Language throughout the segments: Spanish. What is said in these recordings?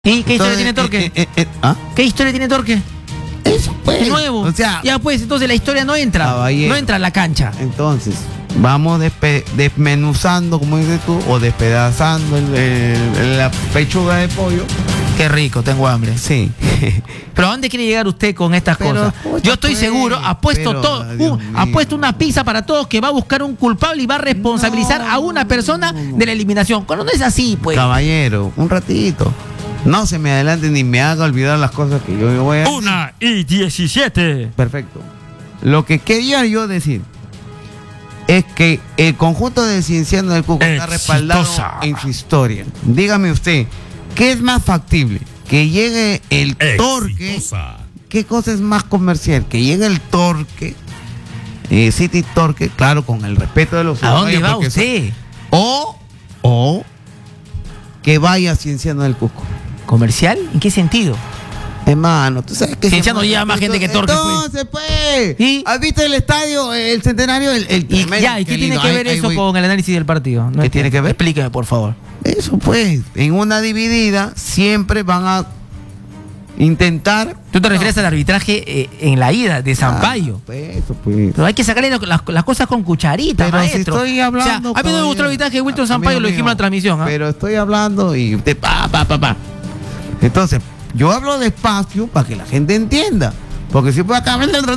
¿Y qué historia tiene Torque? ¿Qué historia tiene Torque? Eso pues. ¿Es nuevo? O sea, ya pues, entonces la historia no entra. Caballero. No entra a la cancha. Entonces, vamos desmenuzando, como dices tú, o despedazando la pechuga de pollo. Qué rico, tengo hambre. Sí. Pero ¿a dónde quiere llegar usted con estas cosas? Yo estoy seguro, ha puesto una pizza para todos que va a buscar un culpable y va a responsabilizar a una persona de la eliminación. Cuando no es así, pues. Caballero, un ratito. No se me adelante ni me haga olvidar las cosas que yo voy a decir. 1:17. Perfecto. Lo que quería yo decir es que el conjunto de Cienciano del Cusco está respaldado en su historia. Dígame usted, ¿qué es más factible? Que llegue el Torque. ¿Qué cosa es más comercial? Que llegue el Torque, City Torque, claro, con el respeto de los ¿A dónde va usted? O que vaya Cienciano del Cusco. ¿Comercial? ¿En qué sentido? Hermano, tú sabes que Cienciano lleva más gente que Torque. Entonces, pues. ¿Y? ¿Has visto el estadio, el centenario? ¿Y qué tiene que ver eso con el análisis del partido? ¿Qué tiene que ver? Explíqueme, por favor. Eso, pues. En una dividida siempre van a intentar. Tú te refieres al arbitraje en la ida de Sampaio. Eso, pues. Pero hay que sacarle las cosas con cucharita, pero maestro. Si estoy hablando. O sea, a mí no me gustó el arbitraje de Wilton Sampaio, lo dijimos en la transmisión. Pero estoy hablando y usted Entonces, yo hablo despacio para que la gente entienda. Porque si puede acá.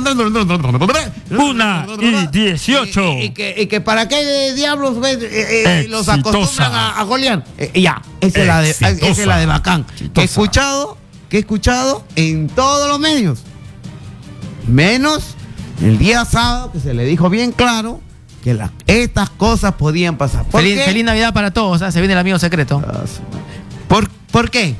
1:18. Y que para qué diablos los acostumbran a golear. Ya, esa es la de bacán. Que he escuchado en todos los medios. Menos el día sábado, que se le dijo bien claro que estas cosas podían pasar. Feliz Navidad para todos, se viene el amigo secreto. ¿Por qué?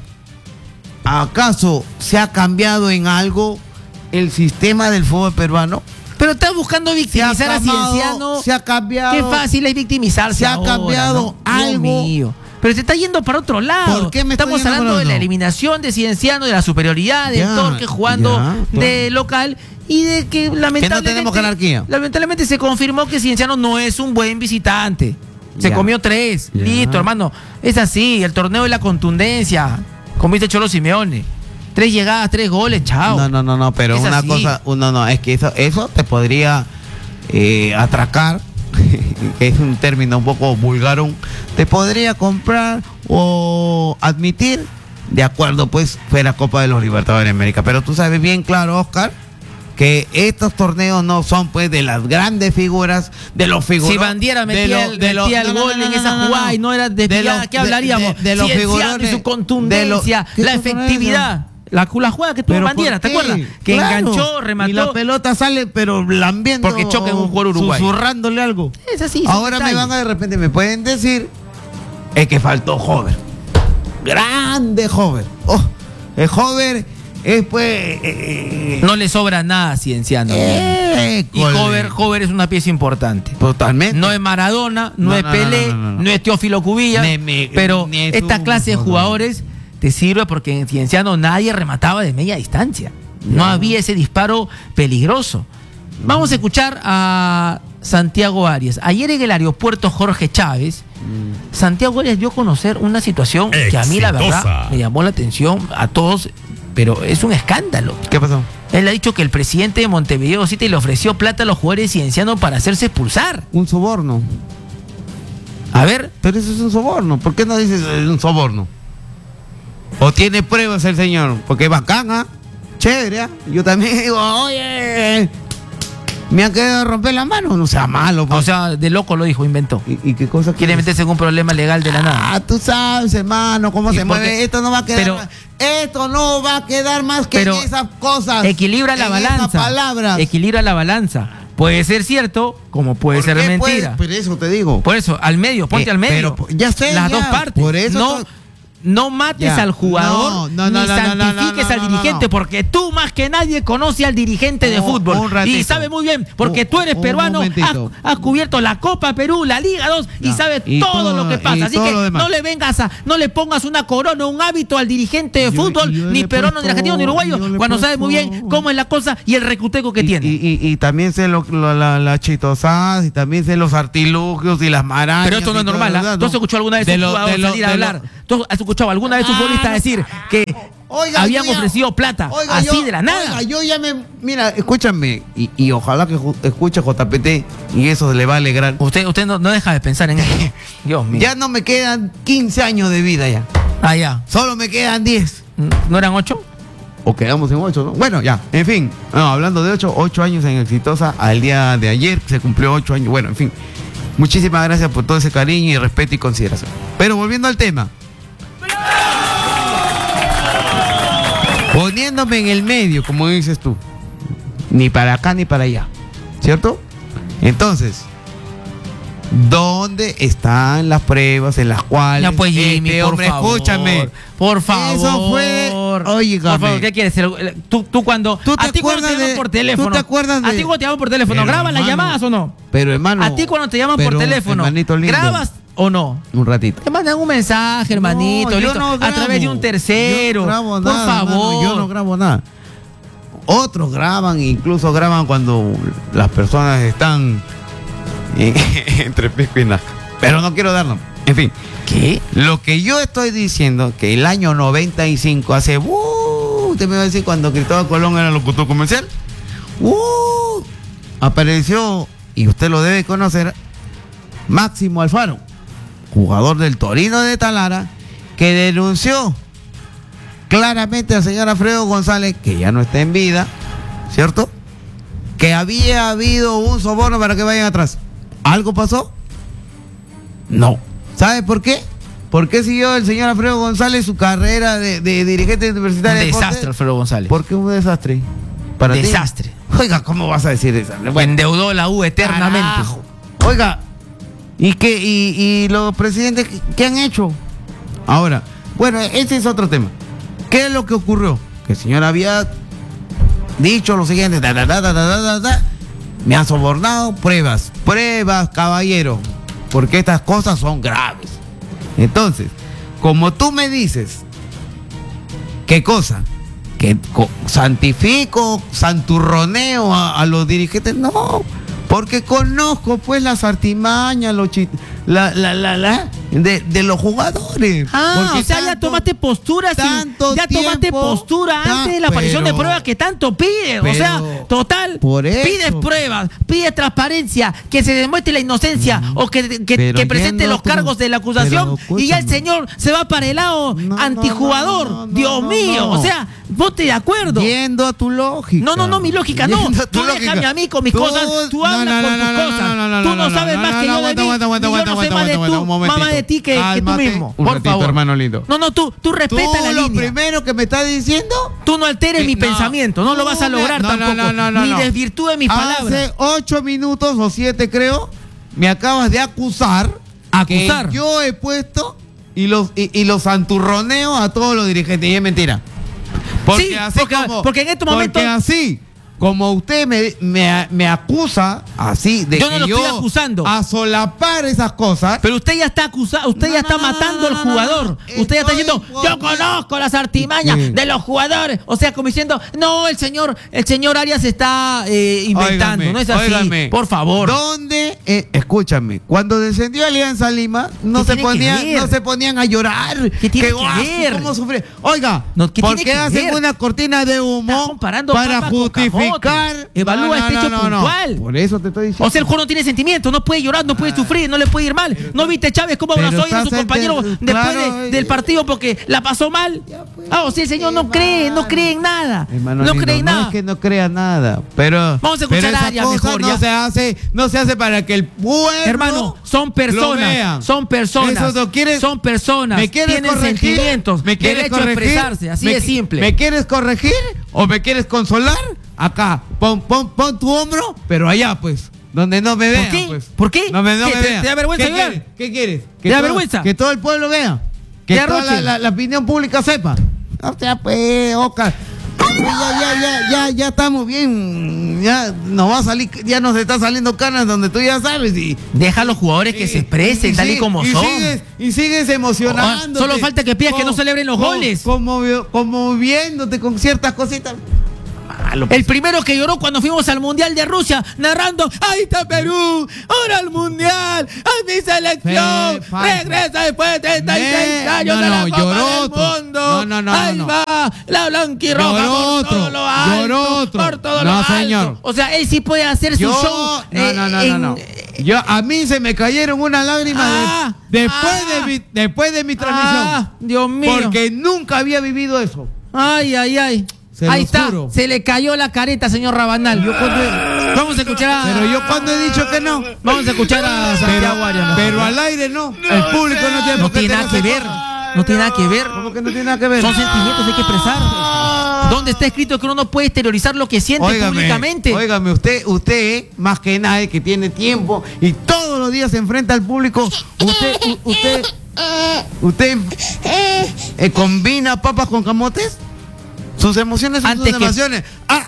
¿Acaso se ha cambiado en algo el sistema del fútbol peruano? Pero estás buscando victimizar a Cienciano. Se ha cambiado. Qué fácil es victimizarse. Se ha cambiado algo. Dios mío. Pero se está yendo para otro lado. ¿Por qué me Estamos hablando de la eliminación de Cienciano, de la superioridad del Torque jugando de local y de que lamentablemente no tenemos jerarquía. Lamentablemente se confirmó que Cienciano no es un buen visitante. Se comió 3. Listo, hermano. Es así. El torneo es la contundencia. Como dice Cholo Simeone. 3 llegadas, 3 goles, chao. No, pero una cosa, es que eso te podría atracar, que es un término un poco vulgarón, te podría comprar o admitir, de acuerdo, pues, fuera Copa de los Libertadores de América. Pero tú sabes bien claro, Oscar, que estos torneos no son pues de las grandes figuras, de los figurones. Si Bandiera metía el gol en esa jugada y no era desviada, ¿qué hablaríamos? De los figurones, y su contundencia, la efectividad. La jugada que tuvo Bandiera, ¿te acuerdas? Que enganchó, remató. Y la pelota sale, pero lambiendo. Porque choca en un jugador uruguayo. Susurrándole algo. Es así. Ahora de repente me pueden decir, es que faltó Hover. Grande Hover. El Hover es pues. No le sobra nada a Cienciano. Y Hover es una pieza importante. Totalmente. No es Maradona, no es Pelé, no es Teófilo Cubilla. Pero esta clase de jugadores te sirve porque en Cienciano nadie remataba de media distancia. No había ese disparo peligroso. Vamos a escuchar a Santiago Arias. Ayer en el aeropuerto Jorge Chávez, Santiago Arias dio a conocer una situación que a mí la verdad me llamó la atención a todos, pero es un escándalo. ¿Qué pasó? Él ha dicho que el presidente de Montevideo City le ofreció plata a los jugadores ciencianos para hacerse expulsar. Un soborno. A ver. Pero eso es un soborno. ¿Por qué no dices un soborno? ¿O tiene pruebas el señor? Porque es bacana, chévere. Yo también digo, oye, me han querido romper la mano. No sea malo. Pues. O sea, de loco lo dijo, inventó. ¿Y qué cosa quiere meterse en un problema legal de la nada? Tú sabes, hermano, cómo se mueve. Esto no va a quedar. Esto no va a quedar más que en esas cosas. Equilibra la balanza. Equilibra la balanza. Puede ser cierto, como puede ser mentira. Por eso te digo. Por eso, al medio, ponte al medio. Pero ya sé. Las dos partes. Por eso no mates al jugador ni santifiques al dirigente, porque tú más que nadie conoces al dirigente de fútbol y sabes muy bien, porque tú eres peruano, has cubierto la Copa Perú, la Liga 2 y sabes todo lo que pasa. Así que no le pongas una corona, un hábito al dirigente de fútbol, ni peruano, ni argentino, ni uruguayo, cuando sabes muy bien cómo es la cosa y el recuteco que tiene. Y también sé las chitosas, y también sé los artilugios y las marañas. Pero esto no es normal, ¿no? ¿Tú has escuchado alguna vez un jugador salir a hablar ¿Tú has escuchado alguna vez un futbolista decir que habían ofrecido plata así de la nada? Oiga, yo ya mira, escúchame, y ojalá que escuche JPT y eso le va a alegrar. Usted no deja de pensar en eso. Dios mío. Ya no me quedan 15 años de vida ya. Ah, ya. Solo me quedan 10. ¿No eran 8? O quedamos en 8, ¿no? Bueno, ya, en fin. No, hablando de 8 años en Exitosa, al día de ayer se cumplió 8 años. Bueno, en fin. Muchísimas gracias por todo ese cariño y respeto y consideración. Pero volviendo al tema. Poniéndome en el medio, como dices tú. Ni para acá ni para allá. ¿Cierto? Entonces, ¿dónde están las pruebas en las cuales ya pues, Jimmy, hombre, escúchame? Por favor. Eso fue. Oye, por favor, ¿qué quieres? Tú cuando. ¿A ti cuando te llaman por teléfono? ¿Tú te acuerdas de? ¿A ti cuando te llaman por teléfono? Pero, ¿Grabas las llamadas o no? Pero, hermano. ¿A ti cuando te llaman por teléfono? ¿Grabas o no? Un ratito. Te mandan un mensaje, hermanito. No, yo no grabo. A través de un tercero. Yo no grabo por nada, favor. Hermano, yo no grabo nada. Otros graban, incluso graban cuando las personas están entre pico y naca. Pero no quiero darlo. En fin. ¿Qué? Lo que yo estoy diciendo, que el año 95, hace... usted me va a decir cuando Cristóbal Colón era locutor comercial. Apareció, y usted lo debe conocer, Máximo Alfaro, jugador del Torino de Talara, que denunció claramente al señor Alfredo González, que ya no está en vida, ¿cierto? Que había habido un soborno para que vayan atrás. ¿Algo pasó? No. ¿Sabe por qué? ¿Por qué siguió el señor Alfredo González su carrera de dirigente universitario? Un desastre, Alfredo González. ¿Por qué un desastre? ¿Para desastre. Ti? Oiga, ¿cómo vas a decir desastre? Bueno, endeudó la U eternamente. Carajo. Oiga, ¿y los presidentes qué han hecho? Ahora, bueno, ese es otro tema. ¿Qué es lo que ocurrió? Que el señor había dicho lo siguiente, me han sobornado, pruebas, caballero, porque estas cosas son graves. Entonces, como tú me dices, ¿qué cosa? Que santifico, santurroneo a los dirigentes, no, porque conozco pues las artimañas, de los jugadores. O sea, ya tomaste postura antes de la aparición de pruebas que tanto pides. O sea, total, pides pruebas, pides transparencia, que se demuestre la inocencia o que presente los cargos de la acusación y ya el señor se va para el lado antijugador. Dios mío, o sea, vote de acuerdo. Yendo a tu lógica. No, mi lógica no. Tú déjame a mí con mis cosas, tú hablas con tus cosas. Tú no sabes más que yo de mí, y yo no sé más de tú, más de ti que tú mismo. Por favor, hermano lindo. No, tú respeta la línea. Lo primero que me estás diciendo, tú no alteres mi pensamiento, no lo vas a lograr tampoco, ni desvirtúe mis palabras. Hace 8 minutos o 7 creo, me acabas de acusar que yo he puesto y los santurroneo a todos los dirigentes, y es mentira. Porque en estos momentos, porque así como usted me acusa así de yo no que lo estoy acusando a solapar esas cosas, pero usted ya está acusando, usted ya está matando al jugador. Usted ya está diciendo, yo conozco las artimañas de los jugadores, o sea, como diciendo, no, el señor Arias está inventando. No es así, por favor. ¿Dónde? Escúchame, cuando descendió Alianza Lima no se ponían a llorar. ¿Qué tiene que ver? ¿Cómo sufrir? Oiga, ¿por qué hacen una cortina de humo para justificar? Evalúa este hecho puntual. Por eso te estoy diciendo. O sea, el juego no tiene sentimientos, no puede llorar, no puede sufrir, no le puede ir mal. ¿No viste Chávez cómo abrazó a su compañero después del partido porque la pasó mal? O sea, el señor no cree en nada. No cree en nada. No es que no crea nada, pero vamos a escuchar a Arias mejor. No se hace para que el pueblo, hermano, son personas. Son personas. Tienen sentimientos. Derecho a expresarse, así de simple. ¿Me quieres corregir o me quieres consolar? Acá, pon tu hombro, pero allá pues, donde no me vean. ¿Por qué? No me vean. ¿Te da vergüenza llorar? ¿Qué quieres? ¿Te da vergüenza? Que todo el pueblo vea. Que toda la opinión pública sepa. O sea, pues, Oscar, ya estamos bien. Ya nos va a salir, ya nos está saliendo canas donde tú ya sabes. Deja a los jugadores que se expresen tal y como son. Y sigues emocionándote. Solo falta que pidas que no celebren los goles. Como viéndote con ciertas cositas. malo. El primero que lloró cuando fuimos al Mundial de Rusia, narrando, ahí está Perú, ahora al Mundial, a mi selección, regresa después de 36 años de la Copa del Mundo. Ahí va, la blanquirroja por todo lo alto, por todo lo alto. Señor. O sea, él sí puede hacer su show. No. A mí se me cayeron unas lágrimas después de mi transmisión. Dios mío. Porque nunca había vivido eso. Ay. Ahí está, juro. Se le cayó la careta, señor Rabanal. Vamos a escuchar Pero yo cuando he dicho que no. Vamos a escuchar a Santiago Arias. Pero al aire no. El público no tiene nada que ver. No tiene nada que ver. ¿Cómo que no tiene nada que ver? Son sentimientos, hay que expresar. ¿Dónde está escrito que uno no puede exteriorizar lo que siente públicamente? Óigame, usted, más que nadie que tiene tiempo y todos los días se enfrenta al público, usted combina papas con camotes. Sus emociones son sus emociones.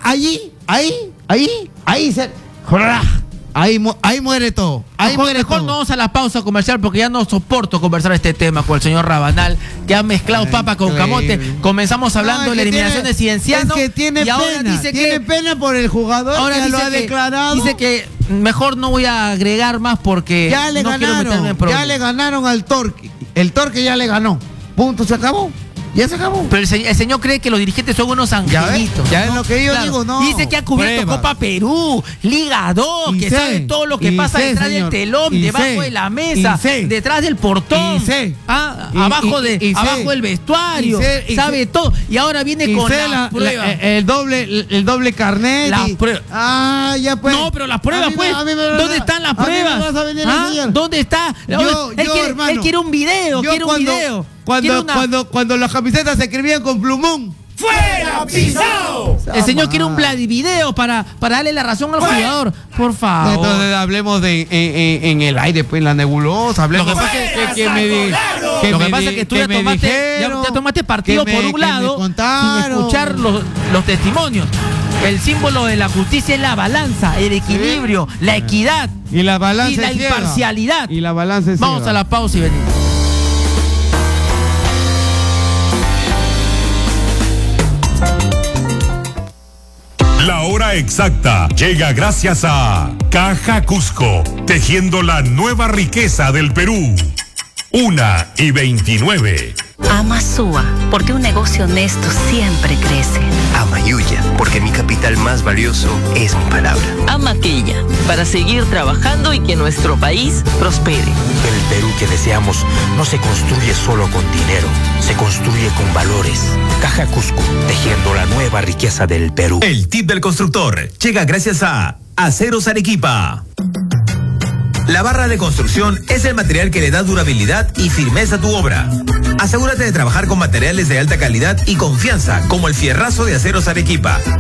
Ahí muere todo. Mejor no vamos a la pausa comercial porque ya no soporto conversar este tema con el señor Rabanal, que ha mezclado papa con camote. Comenzamos hablando de la eliminación de Cienciano. Es que tiene pena por el jugador. Ahora ya lo ha declarado. Dice que mejor no voy a agregar más porque quiero meterme en problemas. Ya le ganaron al Torque. El Torque ya le ganó. Punto, se acabó. Ya se acabó. Pero el señor cree que los dirigentes son unos angelitos. Ya es lo que yo digo, no. Dice que ha cubierto Copa Perú, Liga 2, que sabe todo lo que pasa detrás del telón, debajo de la mesa, detrás del portón, abajo del vestuario, sabe todo. Y ahora viene con las pruebas. El doble carnet. Las pruebas. Ya pues. No, pero las pruebas, pues. ¿Dónde están las pruebas? ¿Dónde está? Él quiere un video, Cuando las camisetas se escribían con plumón. ¡Fuera, pisado! El señor quiere un video para darle la razón al jugador. Por favor. Entonces hablemos en el aire, pues en la nebulosa. Hablemos. Lo que pasa es que tú ya tomaste partido por un lado sin escuchar los testimonios. El símbolo de la justicia es la balanza, el equilibrio, la equidad y la balanza y la imparcialidad. Y la balanza es Vamos a la pausa y venimos. La hora exacta llega gracias a Caja Cusco, tejiendo la nueva riqueza del Perú. 1:29. Amasúa, porque un negocio honesto siempre crece. Amayuya, porque mi capital más valioso es mi palabra. Amaquilla, para seguir trabajando y que nuestro país prospere. El Perú que deseamos no se construye solo con dinero, se construye con valores. Caja Cusco, tejiendo la nueva riqueza del Perú. El tip del constructor llega gracias a Aceros Arequipa. La barra de construcción es el material que le da durabilidad y firmeza a tu obra. Asegúrate de trabajar con materiales de alta calidad y confianza, como el fierrazo de Aceros Arequipa.